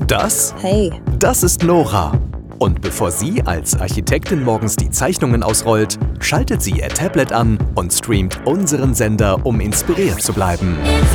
Das? Hey. Das ist Nora. Und bevor sie als Architektin morgens die Zeichnungen ausrollt, schaltet sie ihr Tablet an und streamt unseren Sender, um inspiriert zu bleiben.